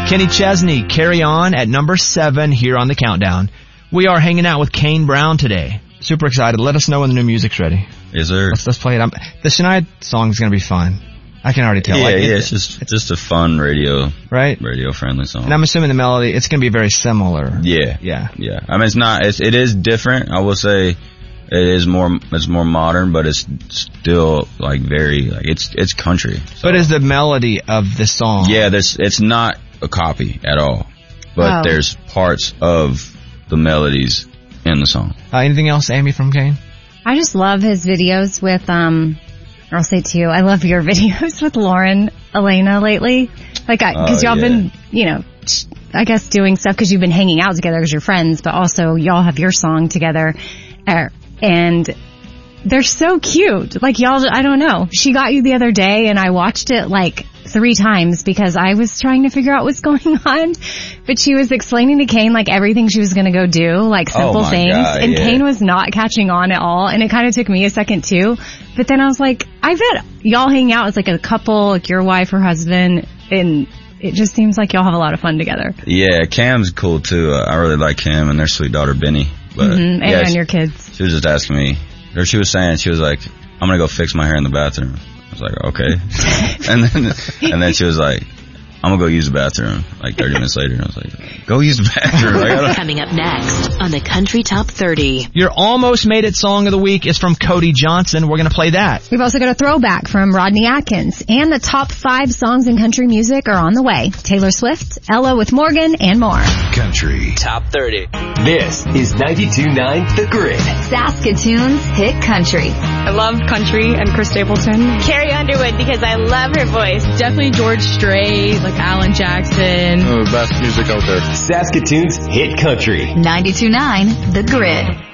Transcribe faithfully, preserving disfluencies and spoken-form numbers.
Kenny Chesney, Carry On at number seven here on the countdown. We are hanging out with Kane Brown today. Super excited. Let us know when the new music's ready. Yes, sir. Let's, let's play it. I'm, the Shania song is going to be fun. I can already tell. Yeah, like, yeah, it, it's just it's just a fun radio, right? Radio friendly song. And I'm assuming the melody, it's going to be very similar. Yeah, yeah, yeah. I mean, it's not. It's, it is different. I will say, it is more. It's more modern, but it's still like very like it's it's country. So. But is the melody of the song? Yeah, there's. It's not a copy at all, but Wow. there's parts of the melodies in the song. Uh, anything else, Amy from Kane? I just love his videos with, um, I'll say too, I love your videos with Lauren Elena lately. Like, because Oh, y'all yeah. been, you know, I guess doing stuff because you've been hanging out together as your friends, but also y'all have your song together. Uh, and they're so cute. Like y'all, I don't know. She got you the other day and I watched it like three times because I was trying to figure out what's going on. But she was explaining to Kane like everything she was going to go do, like simple Oh my things. God, and yeah. Kane was not catching on at all. And it kind of took me a second too. But then I was like, I bet y'all hang out as like a couple, like your wife or husband, and it just seems like y'all have a lot of fun together. Yeah, Cam's cool too. Uh, I really like Cam and their sweet daughter Benny. But Mm-hmm. And, yeah, and she, your kids. she was just asking me, or she was saying, she was like, "I'm gonna go fix my hair in the bathroom." I was like, "Okay," and then and then she was like, "I'm gonna go use the bathroom." Like thirty minutes later, and I was like, "Go use the bathroom." Like, I don't- Coming up next on the Country Top thirty. Your almost made it song of the week is from Cody Johnson. We're going to play that. We've also got a throwback from Rodney Atkins. And the top five songs in country music are on the way. Taylor Swift, Ella with Morgan, and more. Country Top thirty. This is ninety-two point nine The Grid. Saskatoon's hit country. I love country and Chris Stapleton. Carrie Underwood because I love her voice. Definitely George Strait, like Alan Jackson. Oh, best music out there. Saskatoon's hit country. ninety-two point nine The Grid.